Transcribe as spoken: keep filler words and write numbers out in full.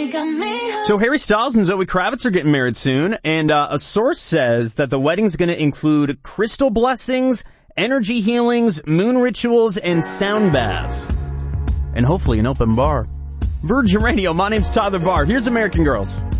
So Harry Styles and Zoe Kravitz are getting married soon, and uh, a source says that the wedding's going to include crystal blessings, energy healings, moon rituals, and sound baths. And hopefully an open bar. Virgin Radio, my name's Tyler Barr. Here's American Girls.